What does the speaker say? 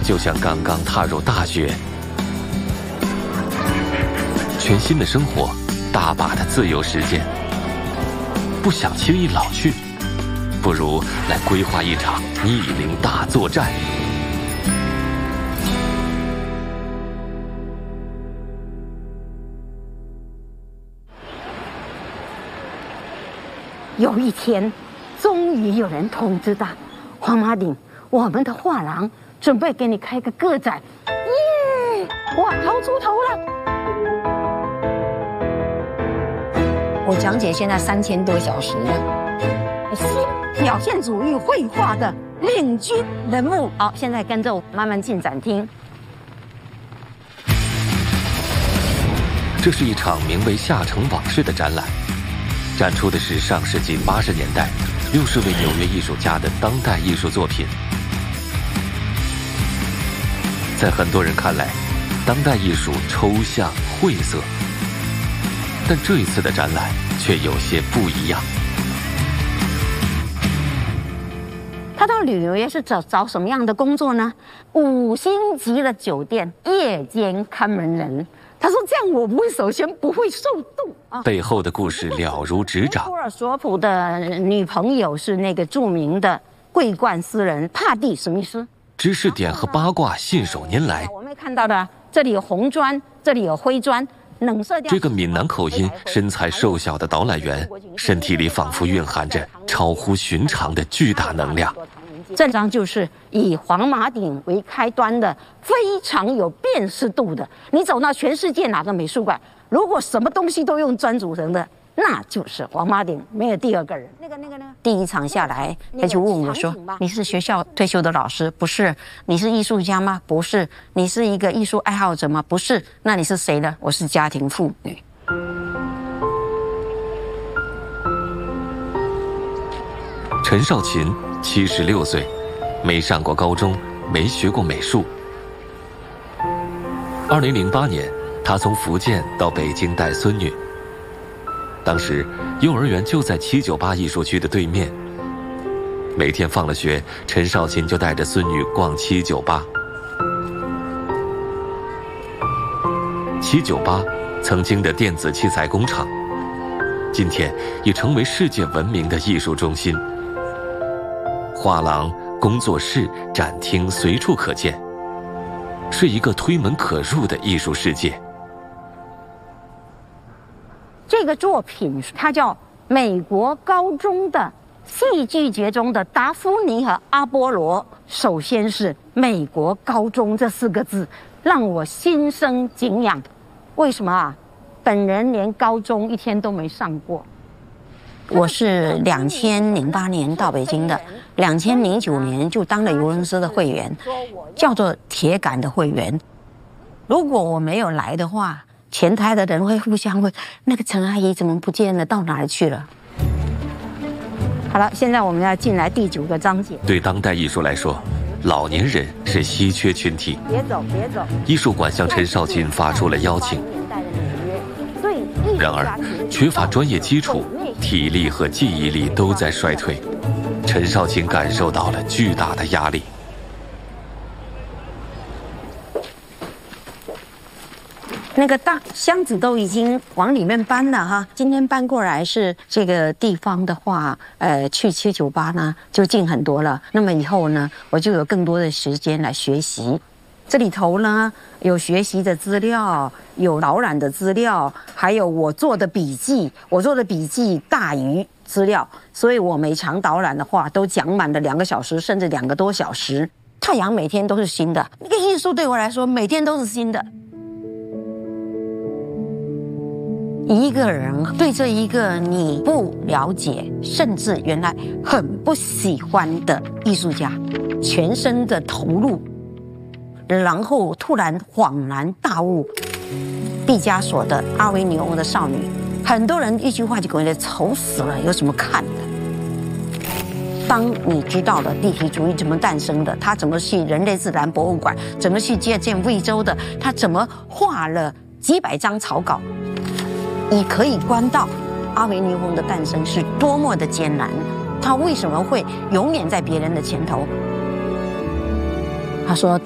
就像刚刚踏入大学。全新的生活，大把的自由时间，不想轻易老去，不如来规划一场逆龄大作战。 有一天，终于有人通知他，黄马鼎，我们的画廊准备给你开个个展，耶！我逃出头了。我讲解现在3000多小时了，新表现主义绘画的领军人物。好，现在跟着我慢慢进展厅。 这是一场名为《下城往事》的展览，展出的是上世纪80年代60位纽约艺术家的当代艺术作品。在很多人看来，当代艺术抽象晦涩，但这一次的展览却有些不一样。 他到纽约是找什么样的工作呢？5星级的酒店夜间看门人。他说：“这样我不会，首先不会受冻啊。” 背后的故事了如指掌。 托尔索普的女朋友是那个著名的桂冠诗人帕蒂·史密斯。 知识点和八卦信手拈来。 我们看到的，这里有红砖，这里有灰砖。冷色调。 这个闽南口音、身材瘦小的导览员，身体里仿佛蕴含着超乎寻常的巨大能量。 这张就是以黄马鼎为开端的，非常有辨识度的。你走到全世界哪个美术馆，如果什么东西都用砖组成的，那就是黄马鼎，没有第二个人。那个呢？第一场下来，他就问我说：“你是学校退休的老师？不是。你是艺术家吗？不是。你是一个艺术爱好者吗？不是。那你是谁呢？我是家庭妇女。” 陈少琴76岁，没上过高中，没学过美术。2008年，她从福建到北京带孙女。当时幼儿园就在798艺术区的对面。每天放了学，陈少琴就带着孙女逛798。798曾经的电子器材工厂，今天已成为世界闻名的艺术中心。画廊、工作室、展厅随处可见，是一个推门可入的艺术世界。 这个作品它叫美国高中的戏剧节中的达芙妮和阿波罗。首先是美国高中这4个字让我心生敬仰。为什么啊？本人连高中1天都没上过。我是2008年到北京的，2009年就当了尤伦斯的会员，叫做铁杆的会员。如果我没有来的话，前台的人会互相问：那个陈阿姨怎么不见了？到哪里去了？好了，现在我们要进来第9个章节。 对当代艺术来说，老年人是稀缺群体。 别走，别走！ 艺术馆向陈少琴发出了邀请。然而，缺乏专业基础，体力和记忆力都在衰退，陈少琴感受到了巨大的压力。 那个大箱子都已经往里面搬了哈，今天搬过来是这个地方的话，去798呢就近很多了。那么以后呢，我就有更多的时间来学习。这里头呢有学习的资料，有导览的资料，还有我做的笔记。我做的笔记大于资料，所以我每场导览的话都讲满了2个小时，甚至2个多小时。太阳每天都是新的，那个艺术对我来说每天都是新的。一个人对这一个你不了解，甚至原来很不喜欢的艺术家，全身的投入，然后突然恍然大悟。毕加索的《阿维尼翁的少女》，很多人一句话就觉得丑死了，有什么看的？当你知道了立体主义怎么诞生的，他怎么去人类自然博物馆，怎么去借鉴魏州的，他怎么画了几百张草稿，你可以观到阿维尼翁的诞生是多么的艰难，他为什么会永远在别人的前头。他说